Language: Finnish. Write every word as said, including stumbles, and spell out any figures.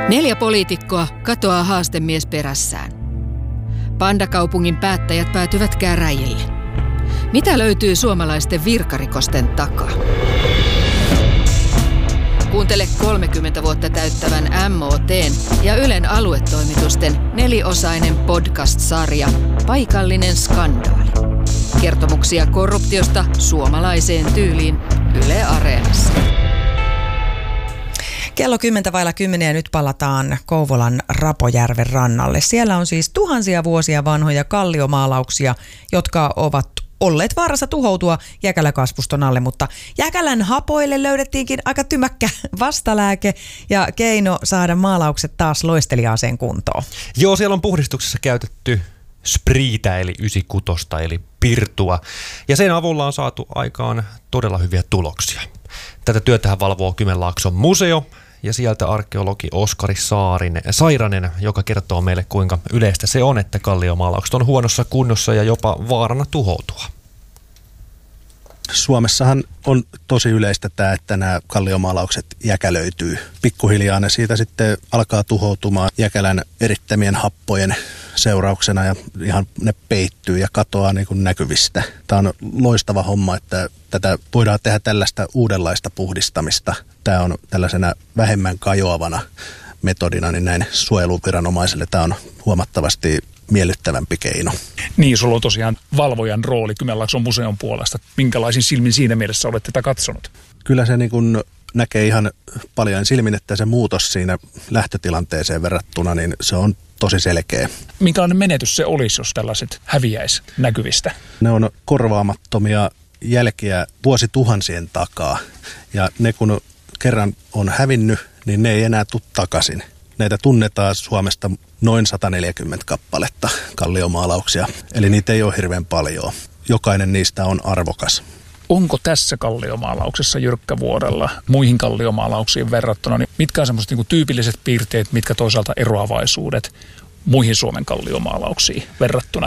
Neljä poliitikkoa katoaa haastemies perässään. Pandakaupungin päättäjät päätyvät käräjille. Mitä löytyy suomalaisten virkarikosten takaa? Kuuntele kolmekymmentä vuotta täyttävän M O T:n ja Ylen aluetoimitusten neliosainen podcast-sarja Paikallinen skandaali. Kertomuksia korruptiosta suomalaiseen tyyliin Yle Areenassa. Kello kymmentä vailla kymmenen ja nyt palataan Kouvolan Rapojärven rannalle. Siellä on siis tuhansia vuosia vanhoja kalliomaalauksia, jotka ovat olleet vaarassa tuhoutua jäkäläkasvuston alle, mutta jäkälän hapoille löydettiinkin aika tymäkkä vastalääke ja keino saada maalaukset taas loisteliaaseen kuntoon. Joo, siellä on puhdistuksessa käytetty spriitä eli yhdeksänkymmentäkuusi eli pirtua ja sen avulla on saatu aikaan todella hyviä tuloksia. Tätä työtähän valvoo Kymenlaakson museo ja sieltä arkeologi Oskari Saarinen, Sairanen, joka kertoo meille kuinka yleistä se on, että kalliomaalaukset on huonossa kunnossa ja jopa vaarana tuhoutua. Suomessahan on tosi yleistä tämä, että nämä kalliomaalaukset jäkälöityy. Pikkuhiljaa ne siitä sitten alkaa tuhoutumaan jäkälän erittämien happojen seurauksena ja ihan ne peittyy ja katoaa niin kuin näkyvistä. Tämä on loistava homma, että tätä voidaan tehdä tällaista uudenlaista puhdistamista. Tämä on tällaisena vähemmän kajoavana metodina, niin näin suojeluviranomaiselle tämä on huomattavasti miellyttävämpi keino. Niin, sulla on tosiaan valvojan rooli Kymenlaakson museon puolesta. Minkälaisin silmin siinä mielessä olet tätä katsonut? Kyllä se niin kuin näkee ihan paljon silmin, että se muutos siinä lähtötilanteeseen verrattuna, niin se on tosi selkeä. Minkälainen menetys se olisi, jos tällaiset häviäisi näkyvistä? Ne on korvaamattomia jälkiä vuosituhansien takaa. Ja ne kun kerran on hävinnyt, niin ne ei enää tule takaisin. Näitä tunnetaan Suomesta noin sata neljäkymmentä kappaletta kalliomaalauksia, eli niitä ei ole hirveän paljon. Jokainen niistä on arvokas. Onko tässä kalliomaalauksessa Jyrkkävuorella muihin kalliomaalauksiin verrattuna, niin mitkä on semmoiset niin kuin tyypilliset piirteet, mitkä toisaalta eroavaisuudet muihin Suomen kalliomaalauksiin verrattuna?